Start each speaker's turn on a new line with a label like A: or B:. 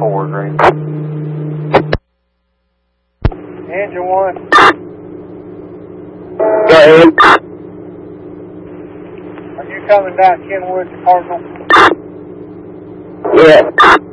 A: 4 green.
B: Engine 1.
C: Go ahead.
B: Are you coming down Kenwood to Cardinal?
C: Yeah.